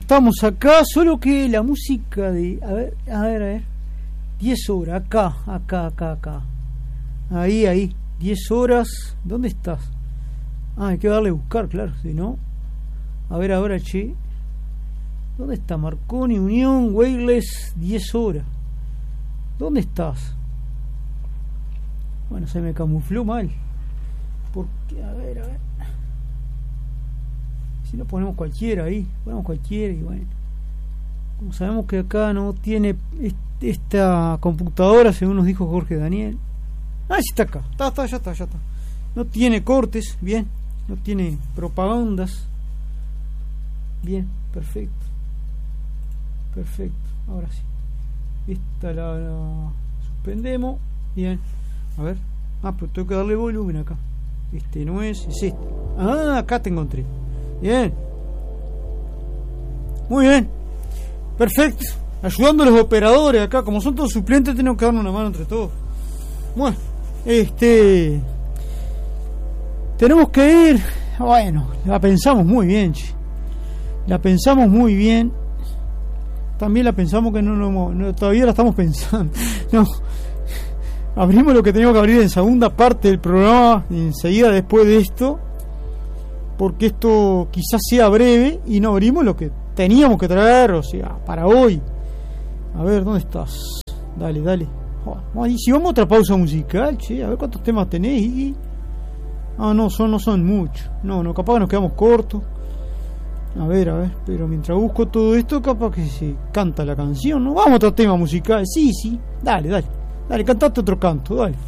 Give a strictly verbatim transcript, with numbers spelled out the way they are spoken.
estamos acá, solo que la música de... A ver, a ver, a ver. diez horas, acá, acá, acá, acá. Ahí, ahí. diez horas. ¿Dónde estás? Ah, hay que darle a buscar, claro, si no. A ver ahora, che. ¿Dónde está Marconi, Unión, Wireless, diez horas? ¿Dónde estás? Bueno, se me camufló mal. Porque, a ver, a ver. Si no ponemos cualquiera ahí, ponemos cualquiera y bueno. Como sabemos que acá no tiene esta computadora, según nos dijo Jorge Daniel. Ah, sí está acá. Está, está, ya está, ya está. No tiene cortes, bien. No tiene propagandas. Bien, perfecto. Perfecto, ahora sí. Esta la, la suspendemos. Bien, a ver. Ah, pero tengo que darle volumen acá. Este no es, es este. Ah, acá te encontré. Bien. Muy bien. Perfecto. Ayudando a los operadores acá. Como son todos suplentes, tenemos que darnos una mano entre todos. Bueno, este... tenemos que ir... Bueno, la pensamos muy bien, che. La pensamos muy bien. También la pensamos que no, no, no todavía la estamos pensando. No. Abrimos lo que teníamos que abrir en segunda parte del programa, enseguida después de esto, porque esto quizás sea breve, y no abrimos lo que teníamos que traer, o sea, para hoy. A ver, ¿dónde estás? Dale, dale. Oh, y si vamos a otra pausa musical, che, a ver cuántos temas tenés. Y... ah, no, son, no son muchos. No, no, capaz que nos quedamos cortos. A ver, a ver, pero mientras busco todo esto, capaz que se canta la canción, ¿no? Vamos a otro tema musical. Sí, sí, dale, dale. Dale, cantate otro canto, dale.